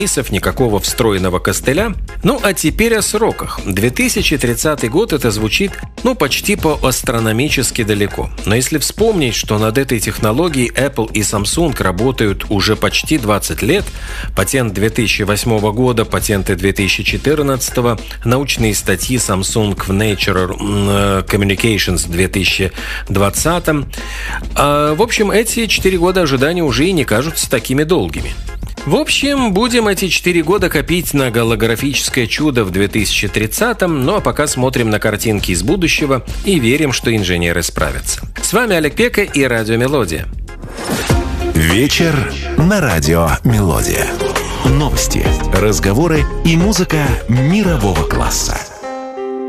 никакого встроенного костыля. Ну а теперь о сроках. 2030 год это звучит, почти по-астрономически далеко. Но если вспомнить, что над этой технологией Apple и Samsung работают уже почти 20 лет, патент 2008 года, патенты 2014, научные статьи Samsung в Nature Communications в 2020. В общем, эти 4 года ожидания уже и не кажутся такими долгими. В общем, будем эти 4 года копить на голографическое чудо в 2030-м, ну а пока смотрим на картинки из будущего и верим, что инженеры справятся. С вами Олег Пека и Радио Мелодия. Вечер на Радио Мелодия. Новости, разговоры и музыка мирового класса.